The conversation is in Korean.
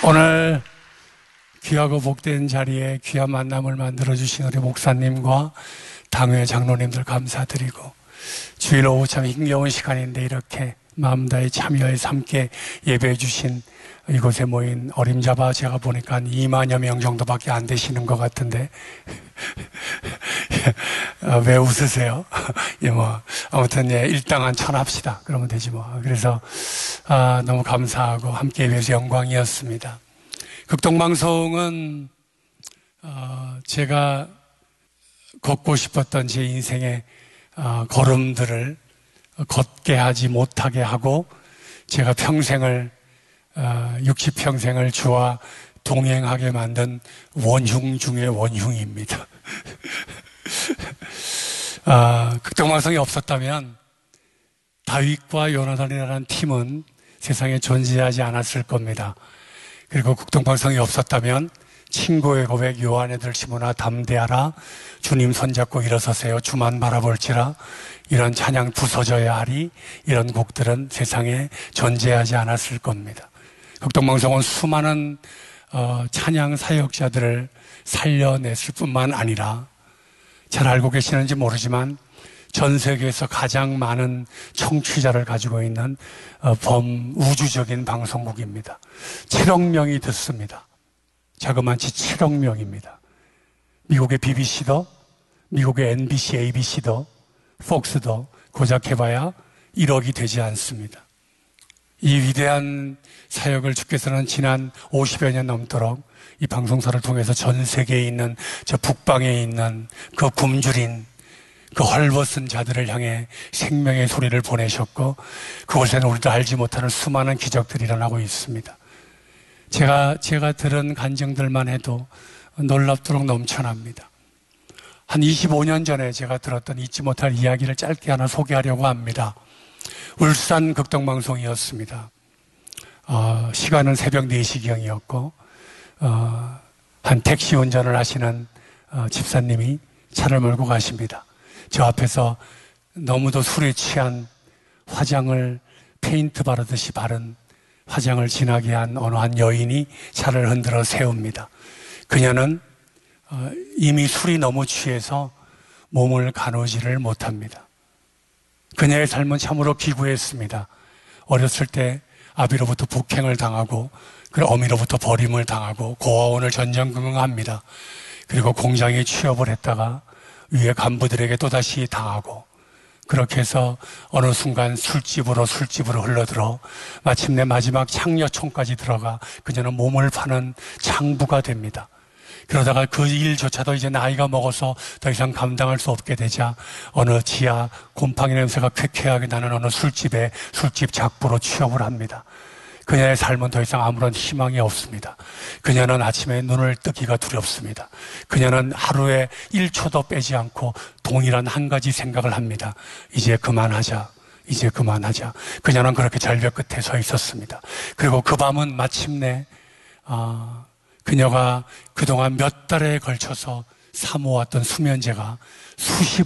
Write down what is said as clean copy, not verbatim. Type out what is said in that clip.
오늘 귀하고 복된 자리에 귀한 만남을 만들어주신 우리 목사님과 당회 장로님들 감사드리고, 주일 오후 참 힘겨운 시간인데 이렇게 마음 다해 참여해서 함께 예배해 주신 이곳에 모인 어림잡아 제가 보니까 한 2만여 명 정도밖에 안 되시는 것 같은데 왜 웃으세요? 예, 아무튼 일당한 천합시다. 그러면 되지 뭐. 그래서 너무 감사하고 함께 예배해서 영광이었습니다. 극동방송은 제가 걷고 싶었던 제 인생의 걸음들을 걷게 하지 못하게 하고, 제가 평생을 60평생을 주와 동행하게 만든 원흉 중의 원흉입니다. 극동방송이 없었다면 다윗과 요나단이라는 팀은 세상에 존재하지 않았을 겁니다. 그리고 극동방송이 없었다면 친구의 고백, 요한의 들시무나 담대하라, 주님 손잡고 일어서세요, 주만 바라볼지라, 이런 찬양 부서져야 하리, 이런 곡들은 세상에 존재하지 않았을 겁니다. 극동방송은 수많은 찬양 사역자들을 살려냈을 뿐만 아니라, 잘 알고 계시는지 모르지만 전 세계에서 가장 많은 청취자를 가지고 있는 범우주적인 방송국입니다. 7억 명이 듣습니다. 자그마치 7억 명입니다. 미국의 BBC도, 미국의 NBC, ABC도, 폭스도 고작 해봐야 1억이 되지 않습니다. 이 위대한 사역을 주께서는 지난 50여 년 넘도록 이 방송사를 통해서 전 세계에 있는 저 북방에 있는 그 굶주린 그 헐벗은 자들을 향해 생명의 소리를 보내셨고, 그곳에는 우리도 알지 못하는 수많은 기적들이 일어나고 있습니다. 제가 들은 간증들만 해도 놀랍도록 넘쳐납니다. 한 25년 전에 제가 들었던 잊지 못할 이야기를 짧게 하나 소개하려고 합니다. 울산 극동방송이었습니다. 시간은 새벽 4시경이었고, 한 택시 운전을 하시는 집사님이 차를 몰고 가십니다. 저 앞에서 너무도 술에 취한 화장을 페인트 바르듯이 바른 화장을 진하게 한 어느 한 여인이 차를 흔들어 세웁니다. 그녀는 이미 술이 너무 취해서 몸을 가누지를 못합니다. 그녀의 삶은 참으로 기구했습니다. 어렸을 때 아비로부터 북행을 당하고, 그리고 어미로부터 버림을 당하고 고아원을 전전긍긍합니다. 그리고 공장에 취업을 했다가 위에 간부들에게 또다시 당하고, 그렇게 해서 어느 순간 술집으로 흘러들어 마침내 마지막 창녀촌까지 들어가 그녀는 몸을 파는 창부가 됩니다. 그러다가 그 일조차도 이제 나이가 먹어서 더 이상 감당할 수 없게 되자 어느 지하 곰팡이 냄새가 쾌쾌하게 나는 어느 술집에 술집 작부로 취업을 합니다. 그녀의 삶은 더 이상 아무런 희망이 없습니다. 그녀는 아침에 눈을 뜨기가 두렵습니다. 그녀는 하루에 1초도 빼지 않고 동일한 한 가지 생각을 합니다. 이제 그만하자. 그녀는 그렇게 절벽 끝에 서 있었습니다. 그리고 그 밤은 마침내 그녀가 그동안 몇 달에 걸쳐서 사모았던 수면제가 수십